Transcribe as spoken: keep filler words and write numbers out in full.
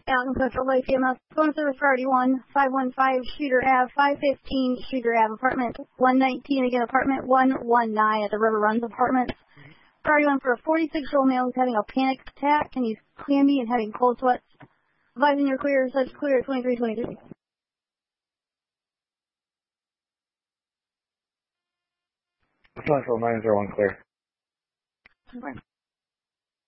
Allen Central Lake E M S, phone service priority one, five one five Streeter Ave, five fifteen Streeter Ave, apartment one nineteen, again apartment one one nine at the River Runs Apartments. Priority one for a forty-six-year-old male who's having a panic attack and he's clammy and having cold sweats. Advising you're clear, such clear at twenty-three twenty-three. Central nine zero one clear. Okay.